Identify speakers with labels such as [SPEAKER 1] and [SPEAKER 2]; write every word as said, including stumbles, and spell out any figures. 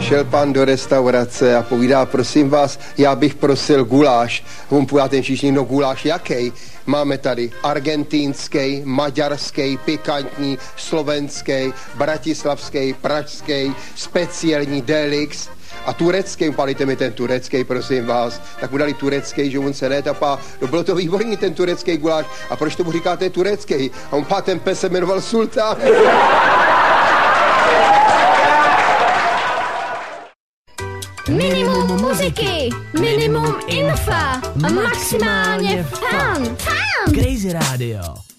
[SPEAKER 1] šel pan do restaurace a povídá, prosím vás, já bych prosil guláš. On povídá ten číšník, no guláš jaký? Máme tady argentínský, maďarský, pikantní, slovenský, bratislavský, pražský, speciální delix a turecký, upálíte mi ten turecký, prosím vás, tak mu dali turecký, že on se netapá, no bylo to výborný ten turecký guláš, a proč tomu říkáte turecký? A on pá, ten pes se jmenoval Sultán.
[SPEAKER 2] Minimum muziky, minimum infa a maximálně fan. Fan!
[SPEAKER 3] Crazy Radio.